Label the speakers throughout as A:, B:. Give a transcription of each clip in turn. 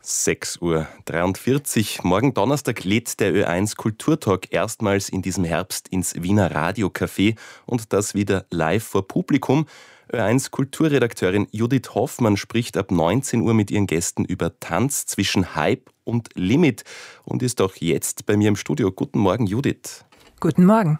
A: 6:43 Uhr. Morgen Donnerstag lädt der Ö1 Kulturtalk erstmals in diesem Herbst ins Wiener Radiocafé und das wieder live vor Publikum. Ö1 Kulturredakteurin Judith Hoffmann spricht ab 19 Uhr mit ihren Gästen über Tanz zwischen Hype und Limit und ist auch jetzt bei mir im Studio. Guten Morgen, Judith.
B: Guten Morgen.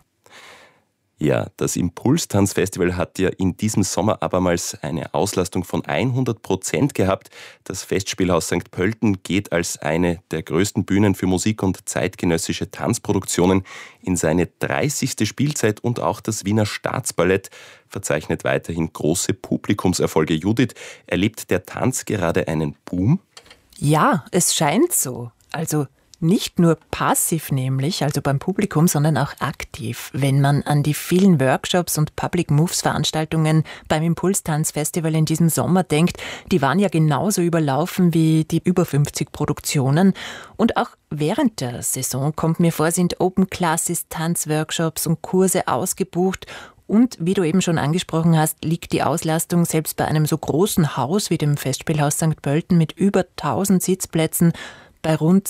A: Ja, das Impulstanzfestival hat ja in diesem Sommer abermals eine Auslastung von 100% gehabt. Das Festspielhaus St. Pölten geht als eine der größten Bühnen für Musik und zeitgenössische Tanzproduktionen in seine 30. Spielzeit und auch das Wiener Staatsballett verzeichnet weiterhin große Publikumserfolge. Judith, erlebt der Tanz gerade einen Boom?
B: Ja, es scheint so. Also nicht nur passiv nämlich, also beim Publikum, sondern auch aktiv. Wenn man an die vielen Workshops und Public Moves Veranstaltungen beim Impulstanzfestival in diesem Sommer denkt, die waren ja genauso überlaufen wie die über 50 Produktionen. Und auch während der Saison, kommt mir vor, sind Open Classes, Tanzworkshops und Kurse ausgebucht. Und wie du eben schon angesprochen hast, liegt die Auslastung selbst bei einem so großen Haus wie dem Festspielhaus St. Pölten mit über 1000 Sitzplätzen bei rund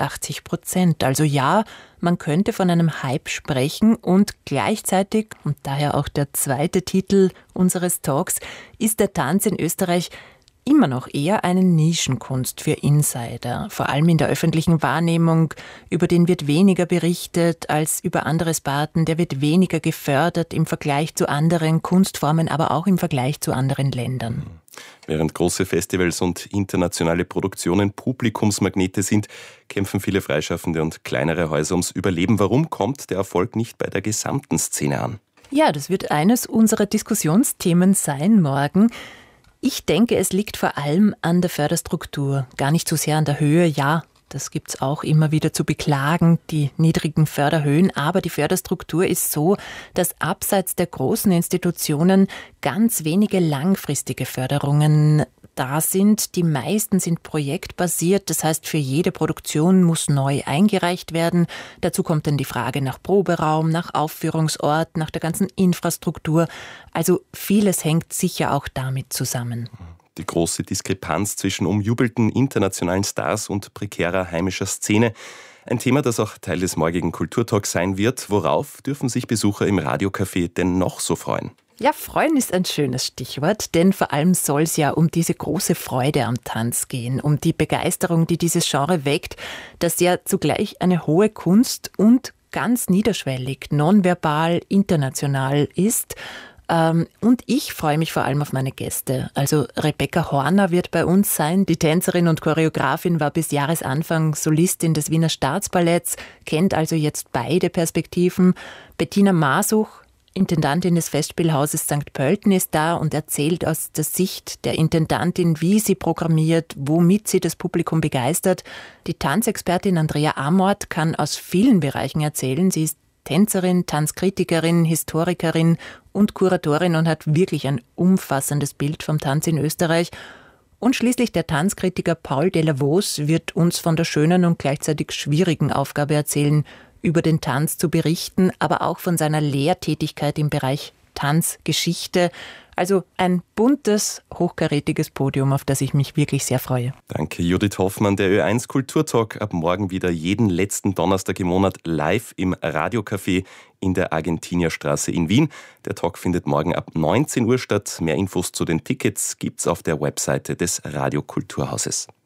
B: 86%. Also ja, man könnte von einem Hype sprechen und gleichzeitig, und daher auch der zweite Titel unseres Talks, ist der Tanz in Österreich immer noch eher eine Nischenkunst für Insider. Vor allem in der öffentlichen Wahrnehmung, über den wird weniger berichtet als über andere Sparten, der wird weniger gefördert im Vergleich zu anderen Kunstformen, aber auch im Vergleich zu anderen Ländern.
A: Während große Festivals und internationale Produktionen Publikumsmagnete sind, kämpfen viele Freischaffende und kleinere Häuser ums Überleben. Warum kommt der Erfolg nicht bei der gesamten Szene an?
B: Ja, das wird eines unserer Diskussionsthemen sein morgen. Ich denke, es liegt vor allem an der Förderstruktur, gar nicht so sehr an der Höhe. Ja, das gibt's auch immer wieder zu beklagen, die niedrigen Förderhöhen. Aber die Förderstruktur ist so, dass abseits der großen Institutionen ganz wenige langfristige Förderungen da sind. Die meisten sind projektbasiert. Das heißt, für jede Produktion muss neu eingereicht werden. Dazu kommt dann die Frage nach Proberaum, nach Aufführungsort, nach der ganzen Infrastruktur. Also vieles hängt sicher auch damit zusammen.
A: Die große Diskrepanz zwischen umjubelten internationalen Stars und prekärer heimischer Szene. Ein Thema, das auch Teil des morgigen Kulturtalks sein wird. Worauf dürfen sich Besucher im Radiocafé denn noch so freuen?
B: Ja, freuen ist ein schönes Stichwort, denn vor allem soll es ja um diese große Freude am Tanz gehen, um die Begeisterung, die dieses Genre weckt, das ja zugleich eine hohe Kunst und ganz niederschwellig, nonverbal, international ist. Und ich freue mich vor allem auf meine Gäste. Also Rebecca Horner wird bei uns sein. Die Tänzerin und Choreografin war bis Jahresanfang Solistin des Wiener Staatsballetts, kennt also jetzt beide Perspektiven. Bettina Masuch, Intendantin des Festspielhauses St. Pölten, ist da und erzählt aus der Sicht der Intendantin, wie sie programmiert, womit sie das Publikum begeistert. Die Tanzexpertin Andrea Amort kann aus vielen Bereichen erzählen. Sie ist Tänzerin, Tanzkritikerin, Historikerin und Kuratorin und hat wirklich ein umfassendes Bild vom Tanz in Österreich. Und schließlich der Tanzkritiker Paul Delavos wird uns von der schönen und gleichzeitig schwierigen Aufgabe erzählen, über den Tanz zu berichten, aber auch von seiner Lehrtätigkeit im Bereich Tanzgeschichte. Also ein buntes, hochkarätiges Podium, auf das ich mich wirklich sehr freue.
A: Danke, Judith Hoffmann. Der Ö1 Kulturtalk ab morgen wieder jeden letzten Donnerstag im Monat live im Radiocafé in der Argentinierstraße in Wien. Der Talk findet morgen ab 19 Uhr statt. Mehr Infos zu den Tickets gibt's auf der Webseite des Radiokulturhauses.